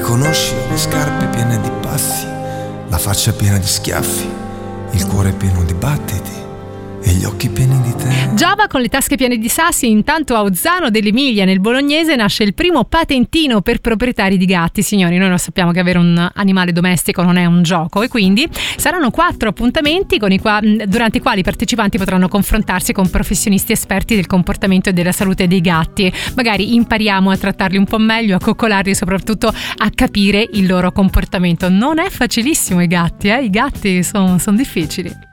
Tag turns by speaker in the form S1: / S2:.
S1: riconosci le scarpe piene di passi, la faccia piena di schiaffi, il cuore pieno di battiti e gli occhi pieni di te.
S2: Giova con le tasche piene di sassi. Intanto a Ozzano dell'Emilia, nel Bolognese, nasce il primo patentino per proprietari di gatti. Signori, noi lo sappiamo che avere un animale domestico non è un gioco, e quindi saranno 4 appuntamenti durante i quali i partecipanti potranno confrontarsi con professionisti esperti del comportamento e della salute dei gatti. Magari impariamo a trattarli un po' meglio, a coccolarli e soprattutto a capire il loro comportamento. Non è facilissimo i gatti sono difficili.